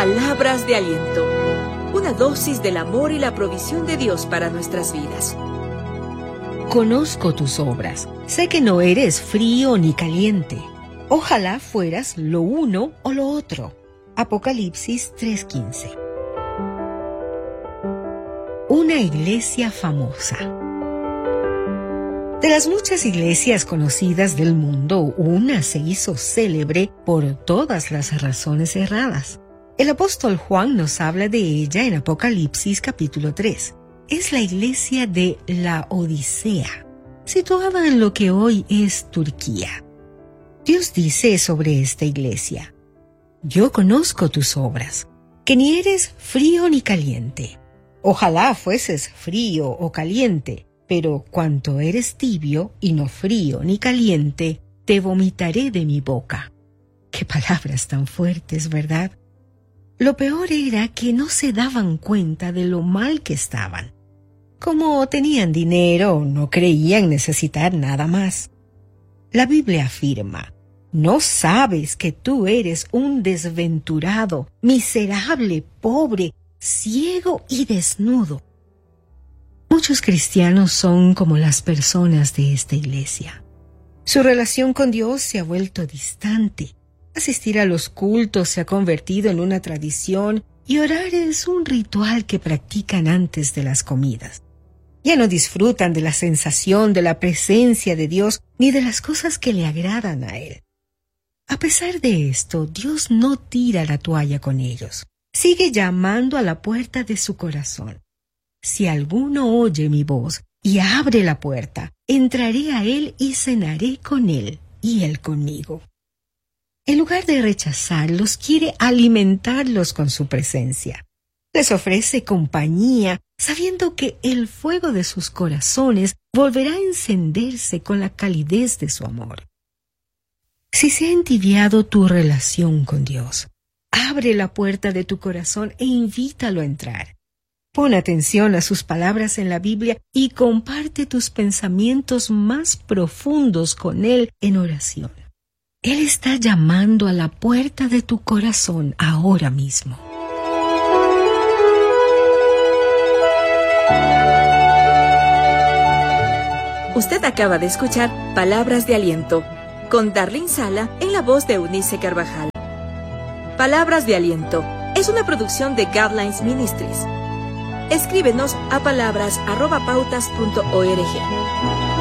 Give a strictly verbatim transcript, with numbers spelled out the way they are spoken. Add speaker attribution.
Speaker 1: Palabras de aliento. Una dosis del amor y la provisión de Dios para nuestras vidas.
Speaker 2: Conozco tus obras. Sé que no eres frío ni caliente. Ojalá fueras lo uno o lo otro. Apocalipsis tres quince. Una iglesia famosa. De las muchas iglesias conocidas del mundo, una se hizo célebre por todas las razones erradas. El apóstol Juan nos habla de ella en Apocalipsis capítulo tres. Es la iglesia de la Odisea, situada en lo que hoy es Turquía. Dios dice sobre esta iglesia: yo conozco tus obras, que ni eres frío ni caliente. Ojalá fueses frío o caliente, pero cuanto eres tibio y no frío ni caliente, te vomitaré de mi boca. Qué palabras tan fuertes, ¿verdad? Lo peor era que no se daban cuenta de lo mal que estaban. Como tenían dinero, no creían necesitar nada más. La Biblia afirma: ¿no sabes que tú eres un desventurado, miserable, pobre, ciego y desnudo? Muchos cristianos son como las personas de esta iglesia. Su relación con Dios se ha vuelto distante. Asistir a los cultos se ha convertido en una tradición y orar es un ritual que practican antes de las comidas. Ya no disfrutan de la sensación de la presencia de Dios ni de las cosas que le agradan a Él. A pesar de esto, Dios no tira la toalla con ellos. Sigue llamando a la puerta de su corazón. Si alguno oye mi voz y abre la puerta, entraré a Él y cenaré con Él y Él conmigo. En lugar de rechazarlos, quiere alimentarlos con su presencia. Les ofrece compañía, sabiendo que el fuego de sus corazones volverá a encenderse con la calidez de su amor. Si se ha entibiado tu relación con Dios, abre la puerta de tu corazón e invítalo a entrar. Pon atención a sus palabras en la Biblia y comparte tus pensamientos más profundos con Él en oración. Él está llamando a la puerta de tu corazón ahora mismo.
Speaker 1: Usted acaba de escuchar Palabras de Aliento, con Darlene Sala en la voz de Eunice Carvajal. Palabras de Aliento es una producción de Guidelines Ministries. Escríbenos a palabras arroba pautas punto org.